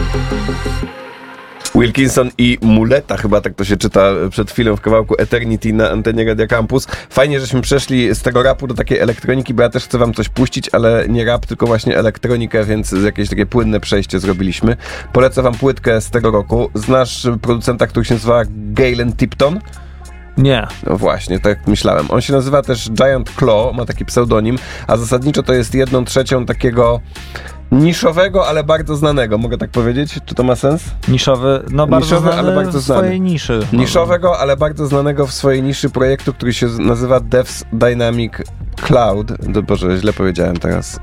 Wilkinson i Muleta, chyba tak to się czyta przed chwilą w kawałku Eternity na antenie Radia Campus. Fajnie, żeśmy przeszli z tego rapu do takiej elektroniki, bo ja też chcę wam coś puścić, ale nie rap, tylko właśnie elektronikę, więc jakieś takie płynne przejście zrobiliśmy. Polecę wam płytkę z tego roku. Znasz producenta, który się nazywa Galen Tipton? Nie. No właśnie, tak myślałem. On się nazywa też Giant Claw, ma taki pseudonim, a zasadniczo to jest 1/3 takiego niszowego, ale bardzo znanego. Mogę tak powiedzieć? Czy to ma sens? Niszowy, no bardzo Niszowy, znany ale bardzo w swojej niszy. Niszowego, ale bardzo znanego w swojej niszy projektu, który się nazywa Devs Dynamic Cloud. Boże, źle powiedziałem teraz.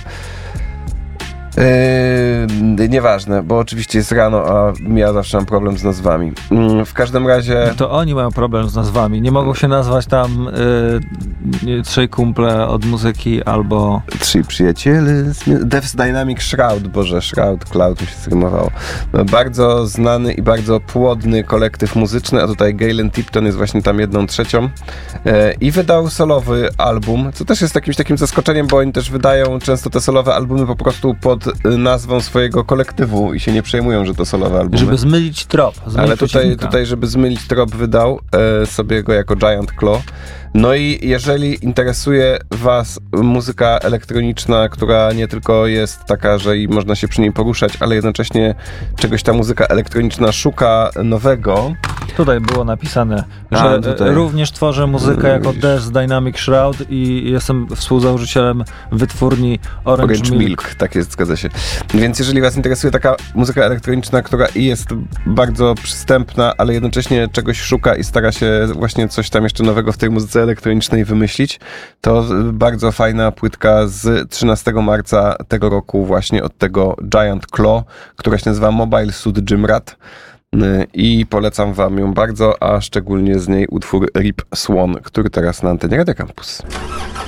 Nieważne, bo oczywiście jest rano, a ja zawsze mam problem z nazwami. W każdym razie... To oni mają problem z nazwami. Nie mogą się nazwać tam trzej kumple od muzyki albo... Trzej przyjaciele... Devs Dynamic Shroud, Boże, Shroud, Cloud mi się zrymowało. Bardzo znany i bardzo płodny kolektyw muzyczny, a tutaj Galen Tipton jest właśnie tam 1/3 i wydał solowy album, co też jest jakimś takim zaskoczeniem, bo oni też wydają często te solowe albumy po prostu pod nazwą swojego kolektywu i się nie przejmują, że to solowe albumy. Żeby zmylić trop. Ale tutaj, żeby zmylić trop, wydał sobie go jako Giant Claw. No i jeżeli interesuje was muzyka elektroniczna, która nie tylko jest taka, że i można się przy niej poruszać, ale jednocześnie czegoś ta muzyka elektroniczna szuka nowego. Tutaj było napisane, że również tworzę muzykę jako Devs Dynamic Shroud i jestem współzałożycielem wytwórni Orange Milk. Tak jest, zgadza się. Więc jeżeli was interesuje taka muzyka elektroniczna, która i jest bardzo przystępna, ale jednocześnie czegoś szuka i stara się właśnie coś tam jeszcze nowego w tej muzyce elektronicznej wymyślić, to bardzo fajna płytka z 13 marca tego roku właśnie od tego Giant Claw, która się nazywa Mobile Suit Gymrat. I polecam wam ją bardzo, a szczególnie z niej utwór Rip Swan, który teraz na antenie Radia Campus.